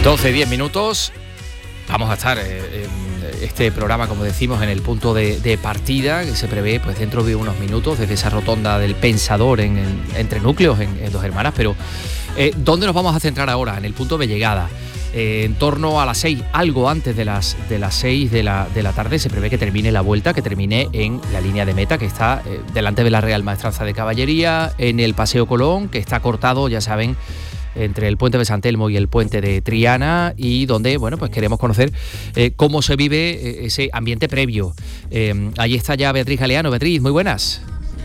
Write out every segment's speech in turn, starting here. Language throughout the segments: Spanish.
12, 10 minutos. Vamos a estar en este programa, como decimos, en el punto de partida que se prevé pues dentro de unos minutos desde esa rotonda del Pensador entre núcleos en Dos Hermanas. Pero ¿dónde nos vamos a centrar ahora? En el punto de llegada. En torno a las 6, algo antes de las 6 de la tarde, se prevé que termine la vuelta, que termine en la línea de meta, que está delante de la Real Maestranza de Caballería, en el Paseo Colón, que está cortado, ya saben, entre el puente de San Telmo y el puente de Triana, y donde, bueno, pues queremos conocer cómo se vive ese ambiente previo. Ahí está ya Beatriz Galeano. Beatriz, muy buenas.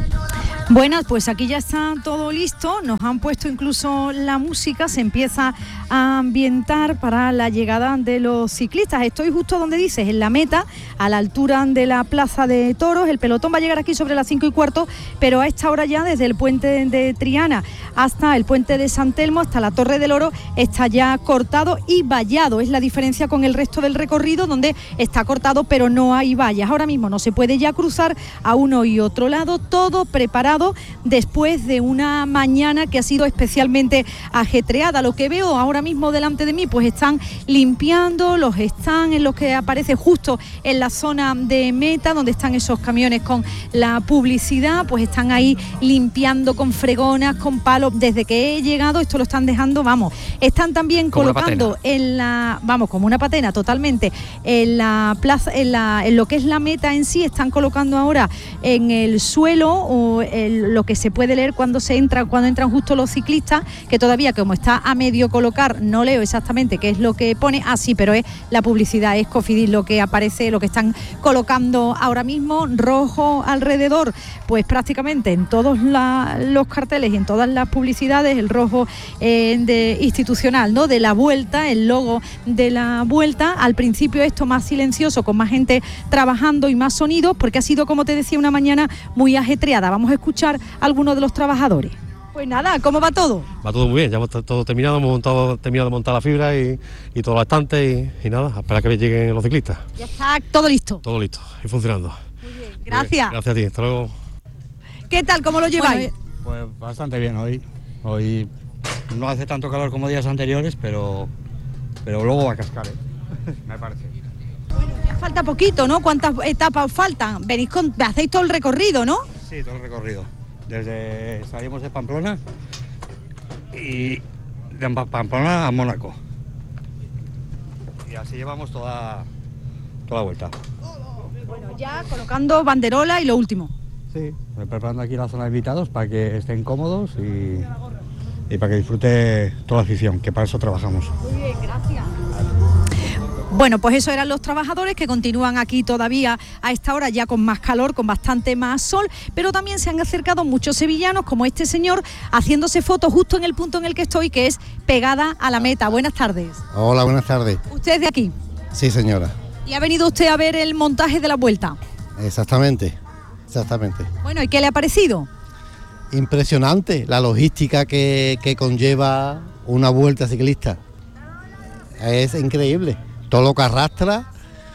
Buenas, pues aquí ya está todo listo, nos han puesto incluso la música, se empieza a ambientar para la llegada de los ciclistas. Estoy justo donde dices, en la meta, a la altura de la Plaza de Toros. El pelotón va a llegar aquí sobre las 5:15, pero a esta hora ya, desde el puente de Triana hasta el puente de San Telmo, hasta la Torre del Oro, está ya cortado y vallado. Es la diferencia con el resto del recorrido, donde está cortado pero no hay vallas. Ahora mismo no se puede ya cruzar a uno y otro lado, todo preparado después de una mañana que ha sido especialmente ajetreada. Lo que veo ahora mismo delante de mí, pues están limpiando los stands en los que aparece justo en la zona de meta, donde están esos camiones con la publicidad, pues están ahí limpiando con fregonas, con palos. Desde que he llegado esto lo están dejando, vamos, están también como colocando en la, vamos, como una patena totalmente, en la plaza, en lo que es la meta en sí, están colocando ahora en el suelo o lo que se puede leer cuando entran justo los ciclistas, que todavía, como está a medio colocar, no leo exactamente qué es lo que pone. Sí, pero es la publicidad, es Cofidis lo que aparece, lo que están colocando ahora mismo. Rojo alrededor, pues prácticamente en todos los carteles y en todas las publicidades, el rojo institucional, ¿no?, de la vuelta, el logo de la vuelta. Al principio esto más silencioso, con más gente trabajando y más sonidos, porque ha sido, como te decía, una mañana muy ajetreada. Vamos a escuchar a algunos de los trabajadores. Pues nada, ¿cómo va todo? Va todo muy bien, ya hemos todo terminado, terminado de montar la fibra y todo lo estante y nada, a esperar que lleguen los ciclistas. Ya está todo listo. Todo listo y funcionando. Muy bien, gracias. Bien, gracias a ti, hasta luego. ¿Qué tal? ¿Cómo lo lleváis? Pues bastante bien hoy. Hoy no hace tanto calor como días anteriores, pero luego va a cascar, me parece. Bueno, ya falta poquito, ¿no? ¿Cuántas etapas os faltan? Hacéis todo el recorrido, ¿no? Sí, todo el recorrido. Salimos de Pamplona y de Pamplona a Mónaco. Y así llevamos toda la vuelta. Bueno, ya colocando banderola y lo último. Sí, preparando aquí la zona de invitados para que estén cómodos y para que disfrute toda la afición, que para eso trabajamos. Muy bien, gracias. Bueno, pues eso eran los trabajadores que continúan aquí todavía a esta hora, ya con más calor, con bastante más sol, pero también se han acercado muchos sevillanos, como este señor, haciéndose fotos justo en el punto en el que estoy, que es pegada a la meta. Buenas tardes. Hola, buenas tardes. ¿Usted es de aquí? Sí, señora. ¿Y ha venido usted a ver el montaje de la vuelta? Exactamente. Bueno, ¿y qué le ha parecido? Impresionante la logística que conlleva una vuelta ciclista. Es increíble. Todo lo que arrastra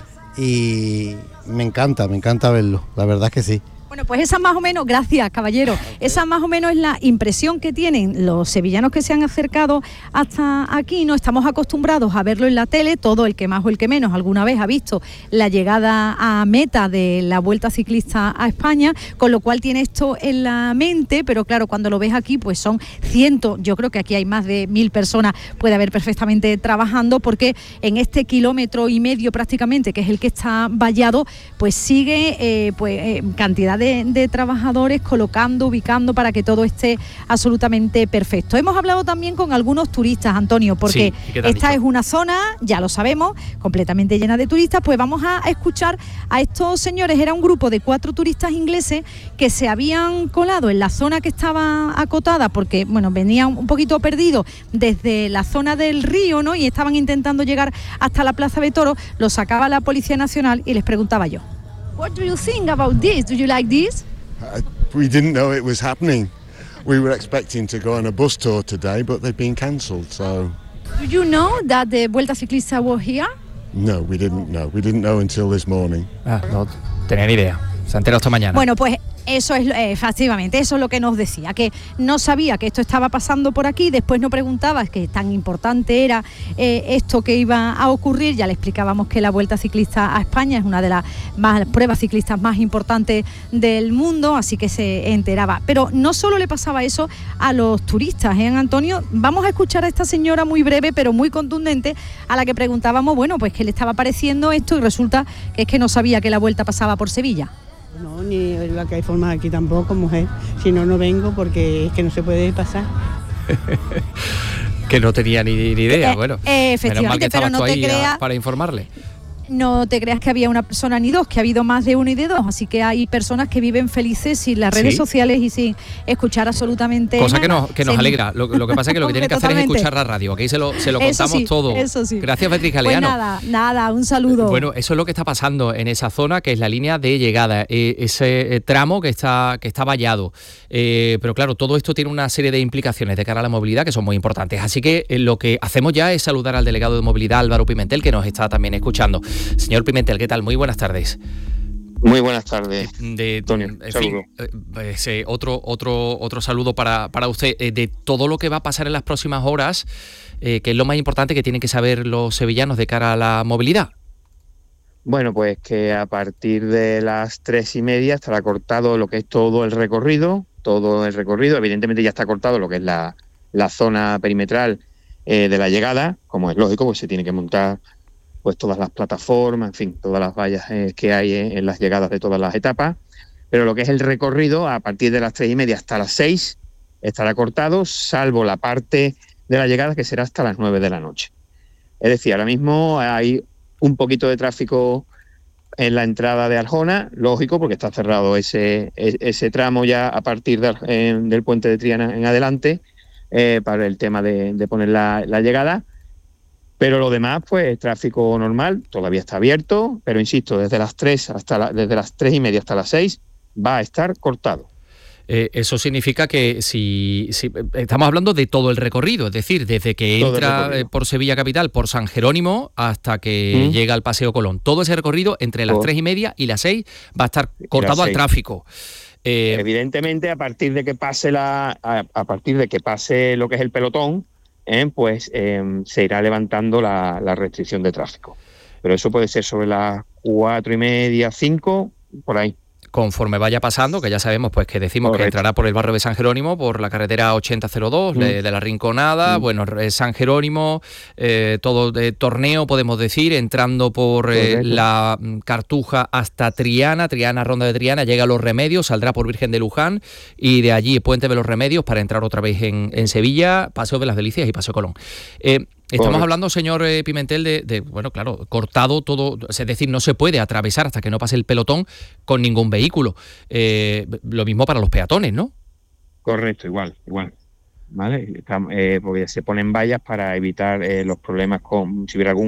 y me encanta verlo, la verdad es que sí. Bueno, pues esa más o menos, gracias caballero, esa más o menos es la impresión que tienen los sevillanos que se han acercado hasta aquí. No estamos acostumbrados a verlo en la tele, todo el que más o el que menos alguna vez ha visto la llegada a meta de la Vuelta Ciclista a España, con lo cual tiene esto en la mente, pero claro, cuando lo ves aquí pues son cientos, yo creo que aquí hay más de 1000 personas, puede haber perfectamente trabajando, porque en este 1,5 kilómetros prácticamente, que es el que está vallado, pues sigue cantidad de trabajadores colocando, ubicando para que todo esté absolutamente perfecto. Hemos hablado también con algunos turistas, Antonio, porque sí, esta es una zona, ya lo sabemos, completamente llena de turistas. Pues vamos a escuchar a estos señores. Era un grupo de 4 turistas ingleses que se habían colado en la zona que estaba acotada, porque bueno, venían un poquito perdidos desde la zona del río, ¿no?, y estaban intentando llegar hasta la Plaza de Toros. Los sacaba la Policía Nacional y les preguntaba yo: What do you think about this? Do you like this? We didn't know it was happening. We were expecting to go on a bus tour today, but they've been cancelled, so... Do you know that the Vuelta Ciclista was here? No, we didn't know. We didn't know until this morning. No tenía ni idea. Se ha enterado esta mañana. Bueno, pues Eso es, efectivamente, eso es lo que nos decía, que no sabía que esto estaba pasando por aquí, después nos preguntaba que tan importante era esto que iba a ocurrir, ya le explicábamos que la Vuelta Ciclista a España es una de las pruebas ciclistas más importantes del mundo, así que se enteraba. Pero no solo le pasaba eso a los turistas, Antonio. Vamos a escuchar a esta señora muy breve, pero muy contundente, a la que preguntábamos, bueno, pues qué le estaba pareciendo esto, y resulta que es que no sabía que la Vuelta pasaba por Sevilla. No, ni la que hay forma aquí tampoco, mujer. Si no, no vengo porque es que no se puede pasar. Que no tenía ni idea, bueno. Efectivamente, menos mal que pero no te creas para informarle. No te creas que había una persona ni dos, que ha habido más de uno y de dos, así que hay personas que viven felices sin las redes sociales y sin escuchar absolutamente cosa nada. que nos alegra. Lo que pasa es que lo que tienen que hacer es escuchar la radio. Aquí se lo contamos todo. Eso sí. Gracias, Beatriz Galeano. Pues nada, un saludo. Bueno, eso es lo que está pasando en esa zona, que es la línea de llegada, ese tramo que está vallado. Pero claro, todo esto tiene una serie de implicaciones de cara a la movilidad que son muy importantes. Así que lo que hacemos ya es saludar al delegado de movilidad, Álvaro Pimentel, que nos está también escuchando. Señor Pimentel, ¿qué tal? Muy buenas tardes. Muy buenas tardes, Antonio. Saludo. Otro saludo para usted. De todo lo que va a pasar en las próximas horas, ¿qué es lo más importante que tienen que saber los sevillanos de cara a la movilidad? Bueno, pues que a partir de las 3:30 estará cortado lo que es todo el recorrido. Evidentemente ya está cortado lo que es la zona perimetral de la llegada, como es lógico, pues se tiene que montar pues todas las plataformas, en fin, todas las vallas que hay en las llegadas de todas las etapas, pero lo que es el recorrido, a partir de las 3:30 hasta las 6, estará cortado, salvo la parte de la llegada que será hasta las 9 de la noche. Es decir, ahora mismo hay un poquito de tráfico en la entrada de Arjona, lógico, porque está cerrado ese tramo ya a partir del puente de Triana en adelante, para el tema de poner la llegada. Pero lo demás, pues tráfico normal, todavía está abierto, pero insisto, desde las 3:30 hasta las 6 va a estar cortado. Eso significa que si estamos hablando de todo el recorrido, es decir, desde que entra por Sevilla Capital, por San Jerónimo, hasta que llega al Paseo Colón. Todo ese recorrido entre las 3:30 y las 6 va a estar cortado al tráfico. Evidentemente, a partir de que pase lo que es el pelotón, pues se irá levantando la restricción de tráfico. Pero eso puede ser sobre las 4:30, 5, por ahí. Conforme vaya pasando, que ya sabemos pues que decimos que entrará por el barrio de San Jerónimo, por la carretera 8002 de la Rinconada, bueno, San Jerónimo, todo de Torneo, podemos decir, entrando por la Cartuja hasta Triana, Ronda de Triana, llega a Los Remedios, saldrá por Virgen de Luján y de allí Puente de los Remedios para entrar otra vez en Sevilla, Paseo de las Delicias y Paseo Colón. Estamos hablando, señor Pimentel, de bueno, claro, cortado todo, es decir, no se puede atravesar hasta que no pase el pelotón con ningún vehículo. Lo mismo para los peatones, ¿no? Correcto, igual. ¿Vale? Porque se ponen vallas para evitar los problemas si hubiera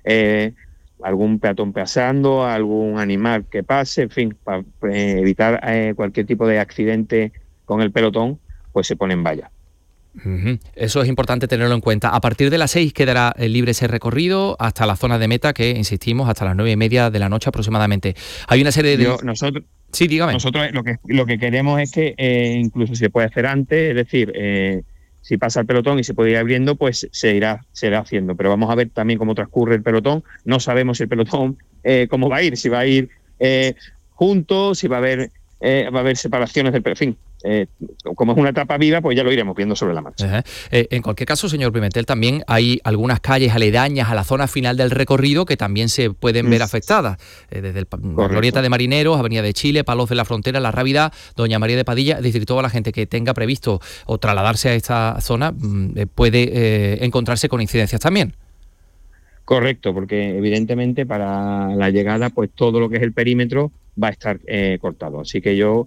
algún peatón pasando, algún animal que pase, en fin, para evitar cualquier tipo de accidente con el pelotón, pues se ponen vallas. Eso es importante tenerlo en cuenta. A partir de las 6 quedará libre ese recorrido hasta la zona de meta, que insistimos, hasta las 9:30 de la noche aproximadamente. Hay una serie de... Sí, dígame. Nosotros lo que queremos es que incluso se puede hacer antes, es decir, si pasa el pelotón y se puede ir abriendo, pues se irá haciendo. Pero vamos a ver también cómo transcurre el pelotón. No sabemos si el pelotón cómo va a ir, si va a ir juntos, si va a haber separaciones del pelotón. En fin, como es una etapa viva, pues ya lo iremos viendo sobre la marcha. En cualquier caso, señor Pimentel, también hay algunas calles aledañas a la zona final del recorrido que también se pueden ver afectadas. Desde la Glorieta de Marineros, Avenida de Chile, Palos de la Frontera, La Rábida, Doña María de Padilla. Es decir, toda la gente que tenga previsto o trasladarse a esta zona puede encontrarse con incidencias también. Correcto, porque evidentemente para la llegada, pues todo lo que es el perímetro va a estar cortado. Así que yo...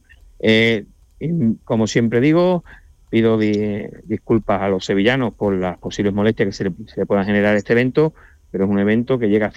como siempre digo, pido disculpas a los sevillanos por las posibles molestias que se le puedan generar a este evento, pero es un evento que llega a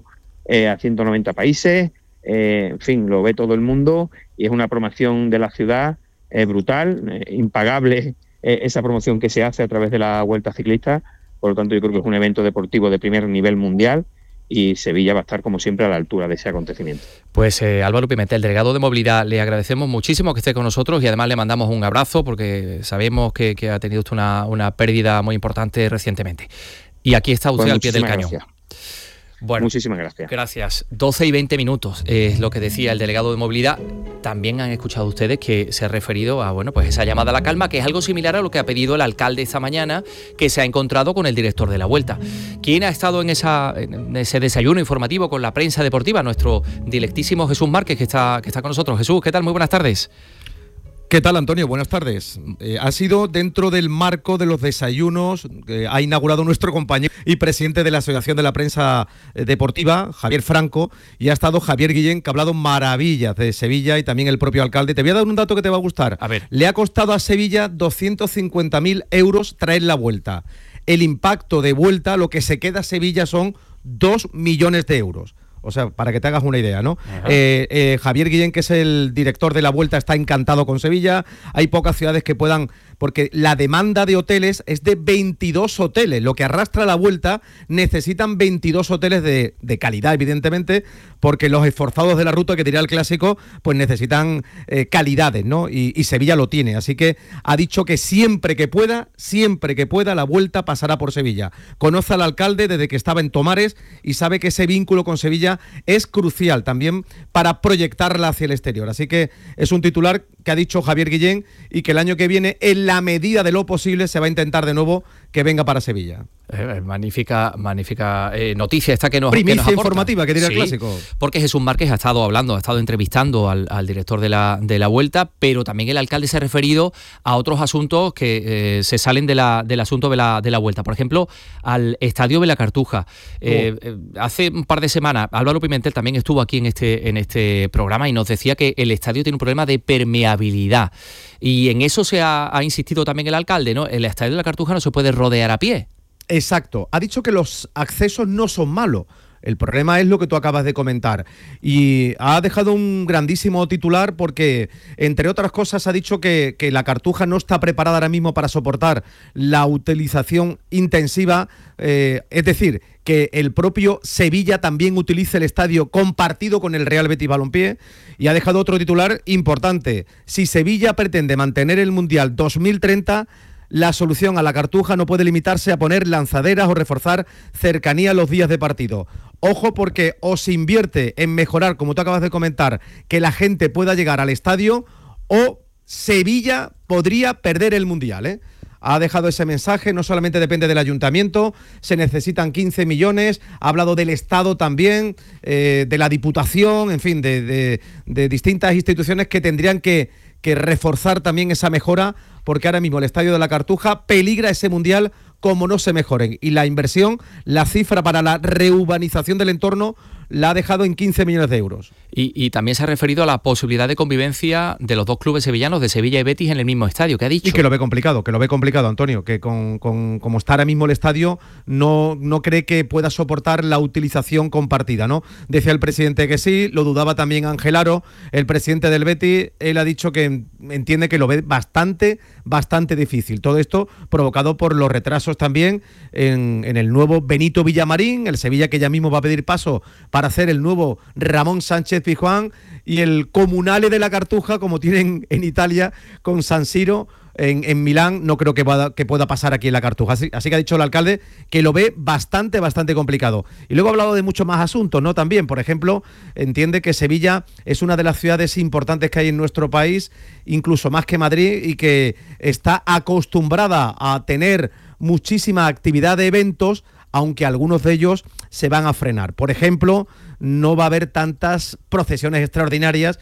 190 países, en fin, lo ve todo el mundo y es una promoción de la ciudad brutal, impagable esa promoción que se hace a través de la Vuelta Ciclista. Por lo tanto, yo creo que es un evento deportivo de primer nivel mundial y Sevilla va a estar como siempre a la altura de ese acontecimiento. Pues Álvaro Pimentel, delegado de Movilidad, le agradecemos muchísimo que esté con nosotros y además le mandamos un abrazo porque sabemos que ha tenido usted una pérdida muy importante recientemente. Y aquí está usted al pie del cañón. Gracias. Bueno, muchísimas gracias. Gracias. 12 y 20 minutos es lo que decía el delegado de Movilidad. También han escuchado ustedes que se ha referido a pues esa llamada a la calma, que es algo similar a lo que ha pedido el alcalde esta mañana, que se ha encontrado con el director de la Vuelta. ¿Quién ha estado en ese desayuno informativo con la prensa deportiva? Nuestro directísimo Jesús Márquez, que está con nosotros. Jesús, ¿qué tal? Muy buenas tardes. ¿Qué tal, Antonio? Buenas tardes. Ha sido dentro del marco de los desayunos que ha inaugurado nuestro compañero y presidente de la Asociación de la Prensa Deportiva, Javier Franco, y ha estado Javier Guillén, que ha hablado maravillas de Sevilla, y también el propio alcalde. Te voy a dar un dato que te va a gustar. A ver. Le ha costado a Sevilla 250.000 euros traer la Vuelta. El impacto de Vuelta, lo que se queda a Sevilla son 2 millones de euros. O sea, para que te hagas una idea, ¿no? Javier Guillén, que es el director de la Vuelta, está encantado con Sevilla. Hay pocas ciudades que puedan, porque la demanda de hoteles es de 22 hoteles. Lo que arrastra la Vuelta, necesitan 22 hoteles de calidad, evidentemente, porque los esforzados de la ruta, que diría el clásico, pues necesitan calidades, ¿no? Y Sevilla lo tiene. Así que ha dicho que siempre que pueda, la Vuelta pasará por Sevilla. Conoce al alcalde desde que estaba en Tomares y sabe que ese vínculo con Sevilla es crucial también para proyectarla hacia el exterior. Así que es un titular que ha dicho Javier Guillén, y que el año que viene, en la medida de lo posible, se va a intentar de nuevo que venga para Sevilla. Magnífica noticia esta que nos primicia aporta. Informativa, que diría el clásico. Porque Jesús Márquez ha estado entrevistando al director de la Vuelta, pero también el alcalde se ha referido a otros asuntos que se salen del asunto de la Vuelta. Por ejemplo, al Estadio de la Cartuja. Hace un par de semanas, Álvaro Pimentel también estuvo aquí en este programa y nos decía que el estadio tiene un problema de permeabilidad. Y en eso se ha insistido también el alcalde, ¿no? El Estadio de la Cartuja no se puede rodear a pie. Exacto. Ha dicho que los accesos no son malos. El problema es lo que tú acabas de comentar. Y ha dejado un grandísimo titular porque, entre otras cosas, ha dicho que la Cartuja no está preparada ahora mismo para soportar la utilización intensiva, es decir, que el propio Sevilla también utilice el estadio compartido con el Real Betis Balompié. Y ha dejado otro titular importante. Si Sevilla pretende mantener el Mundial 2030... la solución a la Cartuja no puede limitarse a poner lanzaderas o reforzar cercanía los días de partido. Ojo, porque o se invierte en mejorar, como tú acabas de comentar, que la gente pueda llegar al estadio, o Sevilla podría perder el Mundial, ¿eh? Ha dejado ese mensaje. No solamente depende del ayuntamiento, se necesitan 15 millones, ha hablado del Estado también, de la Diputación, en fin, de distintas instituciones que tendrían que reforzar también esa mejora, porque ahora mismo el Estadio de la Cartuja peligra ese Mundial como no se mejoren. Y la inversión, la cifra para la reurbanización del entorno, la ha dejado en 15 millones de euros. Y también se ha referido a la posibilidad de convivencia de los dos clubes sevillanos, de Sevilla y Betis, en el mismo estadio. ¿Qué ha dicho? Y que lo ve complicado, Antonio, que como está ahora mismo el estadio, no cree que pueda soportar la utilización compartida, ¿no? Decía el presidente que sí, lo dudaba también Ángel Aro, el presidente del Betis. Él ha dicho que entiende que lo ve bastante difícil. Todo esto provocado por los retrasos también en el nuevo Benito Villamarín, el Sevilla que ya mismo va a pedir paso para hacer el nuevo Ramón Sánchez Pizjuán, y el Comunale de la Cartuja, como tienen en Italia con San Siro en Milán, no creo que pueda pasar aquí en la Cartuja. Así que ha dicho el alcalde que lo ve bastante complicado. Y luego ha hablado de muchos más asuntos, ¿no? También, por ejemplo, entiende que Sevilla es una de las ciudades importantes que hay en nuestro país, incluso más que Madrid, y que está acostumbrada a tener muchísima actividad de eventos, aunque algunos de ellos se van a frenar. Por ejemplo, no va a haber tantas procesiones extraordinarias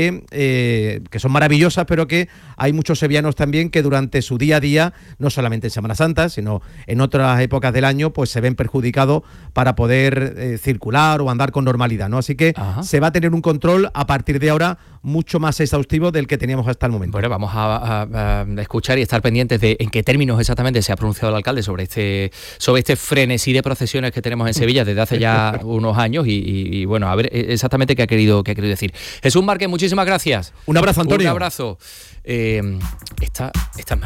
que son maravillosas, pero que hay muchos sevillanos también que durante su día a día, no solamente en Semana Santa, sino en otras épocas del año, pues se ven perjudicados para poder circular o andar con normalidad, ¿no? Así que se va a tener un control a partir de ahora mucho más exhaustivo del que teníamos hasta el momento. Bueno, vamos a escuchar y estar pendientes de en qué términos exactamente se ha pronunciado el alcalde sobre este frenesí de procesiones que tenemos en Sevilla desde hace ya unos años y bueno, a ver exactamente qué ha querido decir. Jesús Márquez, muchísimas gracias. Un abrazo, Antonio. Un abrazo. Esta es